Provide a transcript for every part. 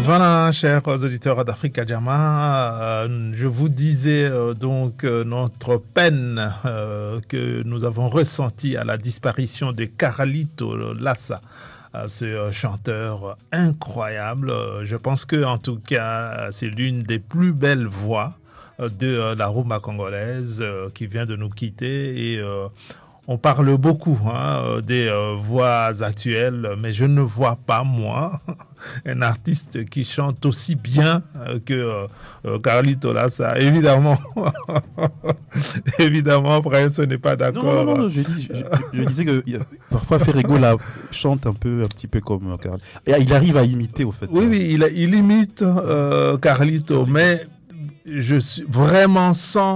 Voilà, chers auditeurs d'Africa Jama, je vous disais notre peine que nous avons ressentie à la disparition de Carlito Lassa, ce chanteur incroyable. Je pense que, en tout cas, c'est l'une des plus belles voix de la rumba congolaise qui vient de nous quitter et on parle beaucoup des voix actuelles, mais je ne vois pas, moi, un artiste qui chante aussi bien que Carlito Lassa. Évidemment, évidemment, Prince n'est pas d'accord. Non, je disais que parfois Ferrego chante un petit peu comme Carlito. Et il arrive à imiter, au fait. Oui, il imite Carlito, mais je suis vraiment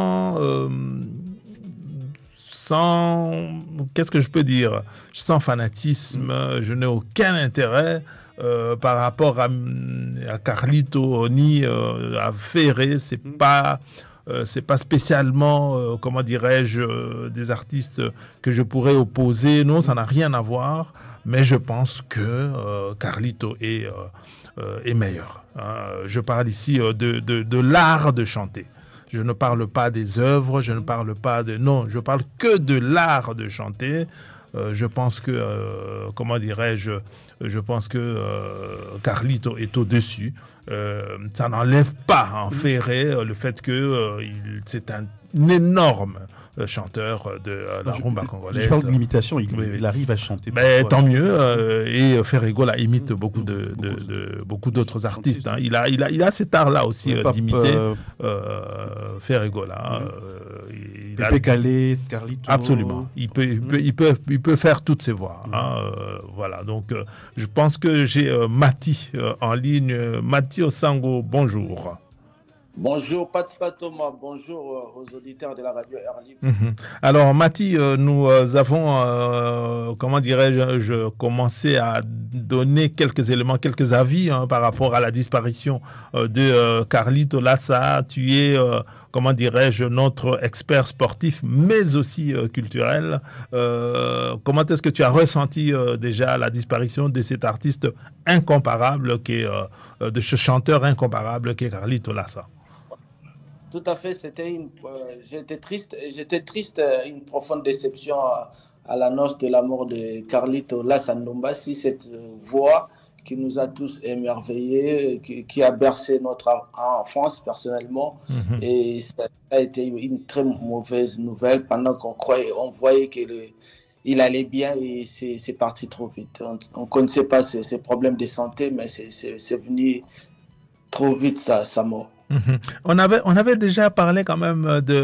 qu'est-ce que je peux dire, sans fanatisme, je n'ai aucun intérêt par rapport à Carlito ni à Ferré. C'est pas spécialement, comment dirais-je, des artistes que je pourrais opposer. Non, ça n'a rien à voir. Mais je pense que Carlito est meilleur. Je parle ici de l'art de chanter. Je ne parle pas des œuvres, je ne parle pas de... Non, je parle que de l'art de chanter. Je pense que, comment dirais-je, je pense que Carlito est au-dessus. Ça n'enlève pas en Ferré le fait que c'est un énorme chanteur de la rumba congolaise. Je parle de l'imitation, il arrive à chanter. Mais tant mieux. Et Ferrego imite beaucoup beaucoup d'autres artistes. Hein. Il a cet art-là aussi d'imiter Ferrego. Pepe Calais, Carlito. Absolument. Il peut faire toutes ses voix. Voilà. Donc, je pense que j'ai Mati en ligne. Mati Osango, bonjour. Bonjour Patipa Thomas, bonjour aux auditeurs de la radio Air Libre. Alors Mati, nous avons, comment dirais-je, commencé à donner quelques éléments, quelques avis par rapport à la disparition de Carlito Lassa. Tu es, comment dirais-je, notre expert sportif, mais aussi culturel. Comment est-ce que tu as ressenti déjà la disparition de cet artiste incomparable, de ce chanteur incomparable qu'est Carlito Lassa? Tout à fait, j'étais triste, une profonde déception à l'annonce de la mort de Carlito Lassa Ndombasi, cette voix qui nous a tous émerveillés, qui a bercé notre enfance personnellement. Et ça a été une très mauvaise nouvelle pendant on voyait qu'il allait bien et c'est parti trop vite. On ne connaissait pas ses problèmes de santé, mais c'est venu trop vite sa mort. On avait déjà parlé quand même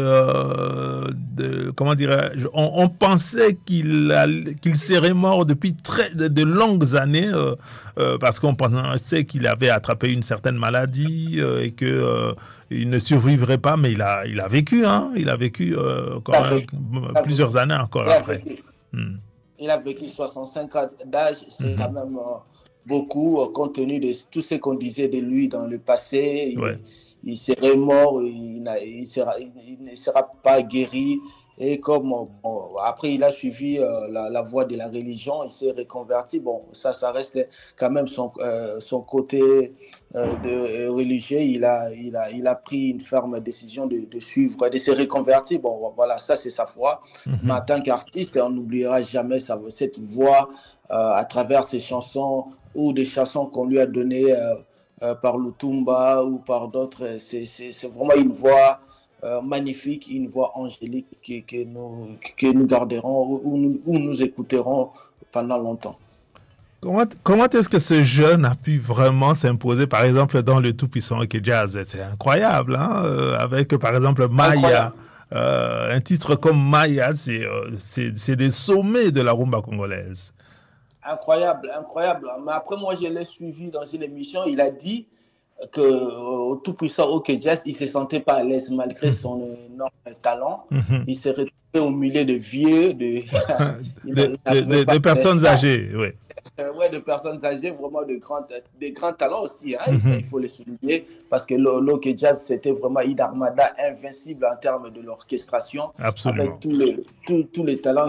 de comment dirais-je, on pensait qu'il serait mort depuis de longues années parce qu'on pensait qu'il avait attrapé une certaine maladie et que il ne survivrait pas, mais il a vécu, il a vécu plusieurs années encore après. Il a vécu 65 ans d'âge, c'est quand même beaucoup compte tenu de tout ce qu'on disait de lui dans le passé. Il serait mort, il ne sera pas guéri. Et comme après il a suivi la voie de la religion, il s'est reconverti. Bon, ça reste quand même son côté de religieux. Il a pris une ferme décision de suivre, de se reconvertir. Bon, voilà, ça c'est sa foi. Mais en tant qu'artiste, on n'oubliera jamais cette voix à travers ses chansons ou des chansons qu'on lui a données. Par Lutumba ou par d'autres, c'est vraiment une voix magnifique, une voix angélique que nous garderons ou nous écouterons pendant longtemps. Comment est-ce que ce jeune a pu vraiment s'imposer, par exemple, dans le tout-puissant OK Jazz? C'est incroyable, avec, par exemple, Maya. Un titre comme Maya, c'est des sommets de la rumba congolaise. Incroyable. Mais après, moi, je l'ai suivi dans une émission. Il a dit qu'au tout-puissant OK Jazz, il ne se sentait pas à l'aise malgré son énorme talent. Il s'est retrouvé au milieu de vieux, de personnes âgées. Oui. De personnes âgées, vraiment de grands talents aussi. Il faut le souligner parce que l'OK Jazz, c'était vraiment une armada invincible en termes de l'orchestration. Absolument. Avec tous les talents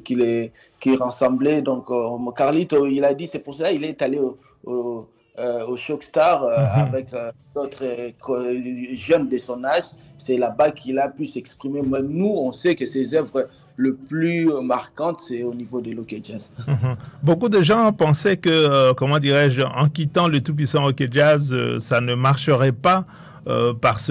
qu'il rassemblait. Donc, Carlito, il a dit, c'est pour cela qu'il est allé au au Shockstar avec d'autres jeunes de son âge. C'est là-bas qu'il a pu s'exprimer. Mais nous, on sait que ses œuvres le plus marquantes, c'est au niveau de l'Ok Jazz. Beaucoup de gens pensaient que, comment dirais-je, en quittant le tout-puissant OK Jazz, ça ne marcherait pas parce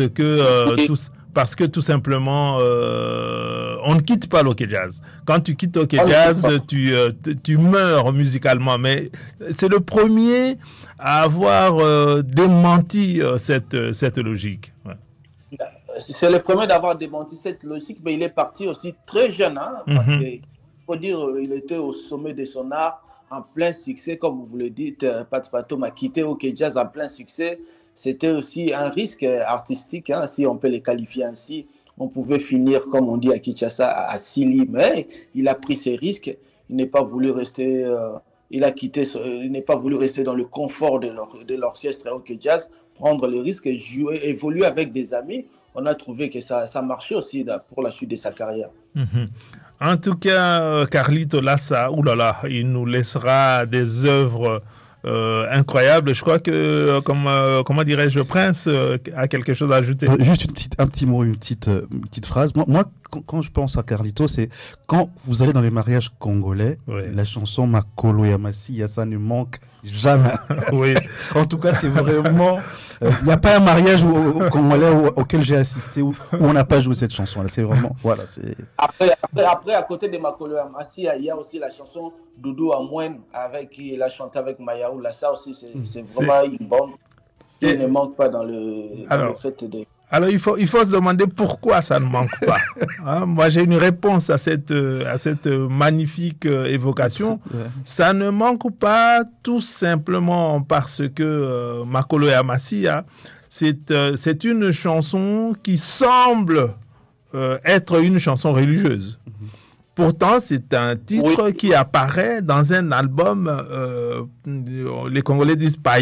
que tout simplement, on ne quitte pas l'Ok Jazz. Quand tu quittes OK Jazz, tu meurs musicalement. Mais c'est le premier à avoir démenti cette logique. Ouais. C'est le premier d'avoir démenti cette logique, mais il est parti aussi très jeune, parce qu'il faut dire il était au sommet de son art, en plein succès, comme vous le dites. Pat Patom a quitté OK Jazz en plein succès. C'était aussi un risque artistique, si on peut les qualifier ainsi. On pouvait finir, comme on dit à Kinshasa, à Sili, mais il a pris ses risques. Il n'est pas voulu rester, il n'est pas voulu rester dans le confort de l'orchestre OK Jazz, prendre le risque et jouer, évoluer avec des amis. On a trouvé que ça marchait aussi pour la suite de sa carrière. En tout cas, Carlito Lassa, il nous laissera des œuvres incroyables. Je crois que, comment dirais-je, Prince a quelque chose à ajouter. Juste un petit mot, une petite phrase. Moi, quand je pense à Carlito, c'est quand vous allez dans les mariages congolais, la chanson Makolo Yamasi, ça ne manque jamais. Oui. En tout cas, c'est vraiment... Il n'y a pas un mariage congolais auquel j'ai assisté où on n'a pas joué cette chanson-là. C'est vraiment... Voilà, c'est... Après, à côté de Makolo Yamasi, il y a aussi la chanson Doudou Amwen, qui il a chanté avec Mayaou. Là, ça aussi, c'est vraiment une bombe qui ne manque pas dans le fait de... Alors, il faut se demander pourquoi ça ne manque pas. Moi, j'ai une réponse à cette magnifique évocation. Ça ne manque pas tout simplement parce que Makolo Yamasi, c'est une chanson qui semble être une chanson religieuse. Pourtant, c'est un titre qui apparaît dans un album, les Congolais disent païen.